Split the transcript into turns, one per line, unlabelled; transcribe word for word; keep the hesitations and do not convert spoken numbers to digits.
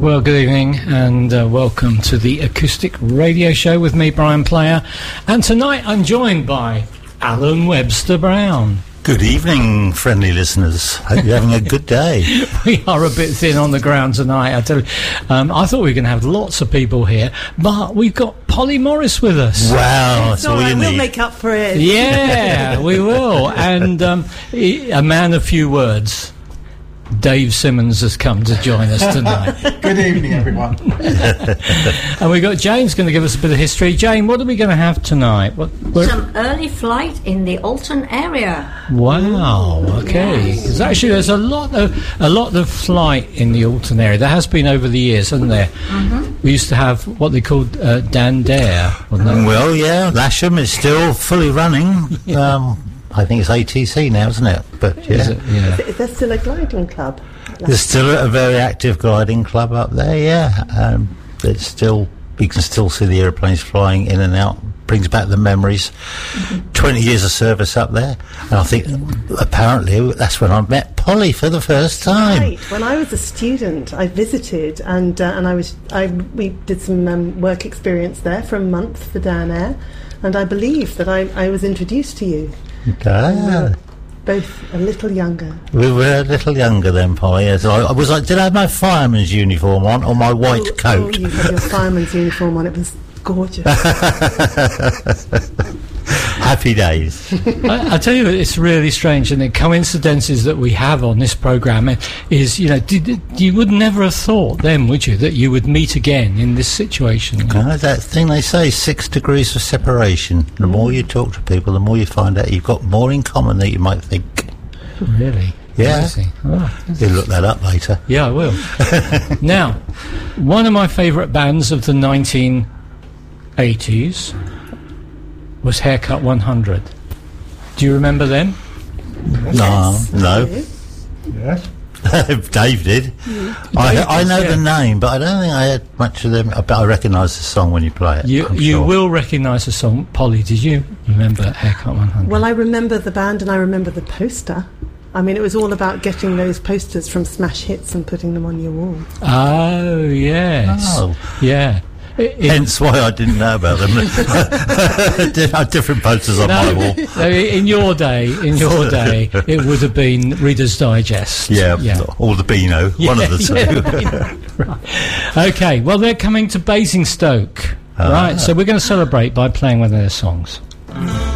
Well, good evening and uh, welcome to the Acoustic Radio Show with me, Brian Player. And tonight I'm joined by Alan Webster Brown.
Good evening, friendly listeners. Hope you're having a good day.
We are a bit thin on the ground tonight, I tell you. Um, I thought we were going to have lots of people here, but we've got Polly Morris with us.
Wow, that's all you need.
We'll make up for it.
Yeah, we will. And um, a man of few words. Dave Simmons has come to join us tonight.
Good evening, everyone.
And we've got Jane's going to give us a bit of history. Jane, what are we going to have tonight? What,
Some early flight in the Alton area.
Wow. Okay.
Yes.
There's actually there's a lot of a lot of flight in the Alton area. There has been over the years, hasn't there? Mm-hmm. We used to have what they called uh, Dan Dare.
Well, yeah, Lasham is still fully running.
Yeah.
Um, I think it's A T C now, isn't it? But yeah,
is, it? Yeah.
Is there still a gliding club?
There's still a very active gliding club up there. Yeah, um, it's still you can still see the aeroplanes flying in and out. Brings back the memories. Mm-hmm. Twenty years of service up there, and I think apparently that's when I met Polly for the first time.
Right. When I was a student, I visited and uh, and I was I we did some um, work experience there for a month for Dan Air, and I believe that I, I was introduced to you.
Ah.
We were both a little younger.
We were a little younger then, Polly. Yes. I, I was like, did I have my fireman's uniform on or my white
oh,
coat?
Oh, you had your fireman's uniform on. It was gorgeous.
Happy days.
I, I tell you, it's really strange, and the coincidences that we have on this programme is, you know, did, you would never have thought then, would you, that you would meet again in this situation?
Uh, that thing they say, six degrees of separation. The more you talk to people, the more you find out you've got more in common than you might think.
Really?
Yeah.
Oh,
you'll look that up later.
Yeah, I will. Now, one of my favourite bands of the nineteen eighties was Haircut one hundred. Do you remember them?
Yes.
No, no.
Yes.
Dave did.
Mm.
I,
Dave
I know
yeah.
the name, but I don't think I had much of them. But I recognise the song when you play it.
You
I'm
you
sure.
will recognise the song. Polly, did you remember Haircut one hundred?
Well, I remember the band and I remember the poster. I mean, it was all about getting those posters from Smash Hits and putting them on your wall.
Oh, yes.
Oh.
Yeah. It, it,
Hence why I didn't know about them. Di- different posters on
no,
my wall.
no, in your day, in your day, it would have been Reader's Digest.
Yeah,
yeah.
or the Beano,
Yeah,
one of the two.
yeah, right. Okay, well, they're coming to Basingstoke.
Ah.
Right, so we're going to celebrate by playing one of their songs.
Mm.